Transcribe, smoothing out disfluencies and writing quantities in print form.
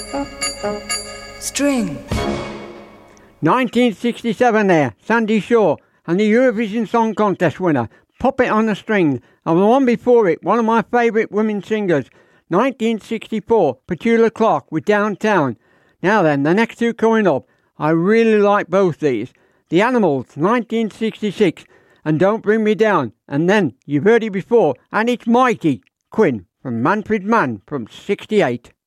String. 1967 there, Sandy Shaw, and the Eurovision Song Contest winner, Pop It on a String, and the one before it, one of my favourite women singers, 1964, Petula Clark with Downtown. Now then, the next two coming up, I really like both these. The Animals, 1966, and Don't Bring Me Down, and then, you've heard it before, and it's Mighty, Quinn, from Manfred Mann, from 68.